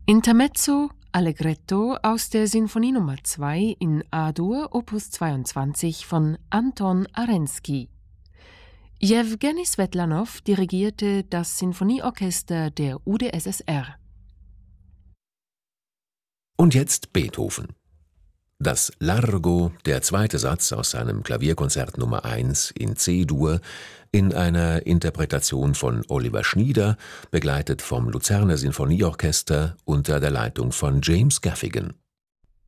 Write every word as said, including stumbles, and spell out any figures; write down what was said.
Intermezzo Allegretto aus der Sinfonie Nummer zwei in A-Dur Opus zweiundzwanzig von Anton Arensky. Jewgeni Swetlanow dirigierte das Sinfonieorchester der U d S S R. Und jetzt Beethoven. Das Largo, der zweite Satz aus seinem Klavierkonzert Nummer eins in C-Dur, in einer Interpretation von Oliver Schnieder, begleitet vom Luzerner Sinfonieorchester unter der Leitung von James Gaffigan.